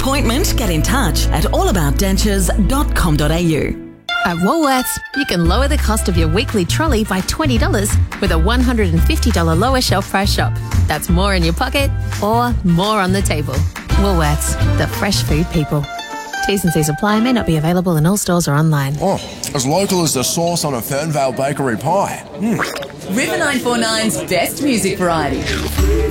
appointment, get in touch at allaboutdentures.com.au. At Woolworths, you can lower the cost of your weekly trolley by $20 with a $150 lower shelf price shop. That's more in your pocket or more on the table. Woolworths, the fresh food people. T's and C's apply, may not be available in all stores or online. Oh, as local as the sauce on a Fernvale bakery pie. River 949's best music variety.